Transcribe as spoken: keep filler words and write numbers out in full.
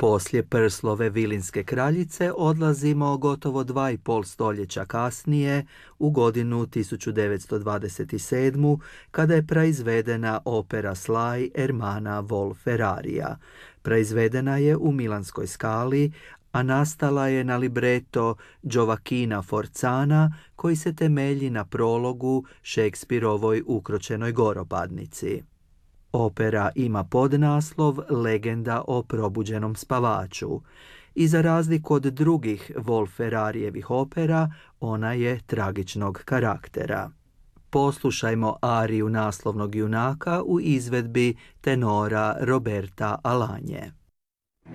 Poslije Prslove Vilinske kraljice odlazimo gotovo dva i pol stoljeća kasnije u godinu tisuću devetsto dvadeset sedam. kada je proizvedena opera Slaj Ermana Wolf-Ferraria. Proizvedena je u Milanskoj Scali, a nastala je na libreto Gioacchina Forzana koji se temelji na prologu Shakespeareovoj Ukročenoj goropadnici. Opera ima podnaslov Legenda o probuđenom spavaču i za razliku od drugih Wolf-Ferrarijevih opera, ona je tragičnog karaktera. Poslušajmo ariju naslovnog junaka u izvedbi tenora Roberta Alanje.